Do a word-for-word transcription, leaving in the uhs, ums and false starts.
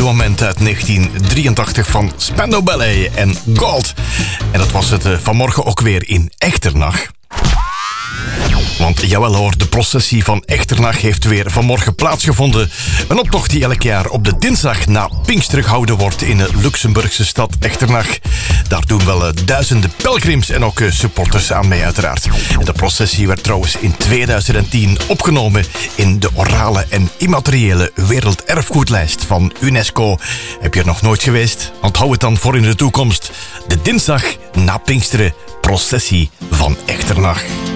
gouden moment uit negentien drieëntachtig van Spandau Ballet en Gold. En dat was het uh, vanmorgen ook weer in Echternach. Want jawel hoor, de processie van Echternach heeft weer vanmorgen plaatsgevonden. Een optocht die elk jaar op de dinsdag na Pinksteren gehouden wordt in de Luxemburgse stad Echternach. Daar doen wel uh, duizenden pelgrims en ook uh, supporters aan mee uiteraard. En de processie werd trouwens in tweeduizend tien opgenomen in de orale en immateriële werelderfgoedlijst van UNESCO. Heb je er nog nooit geweest? Onthoud het dan voor in de toekomst. De dinsdag na Pinksteren, processie van Echternach.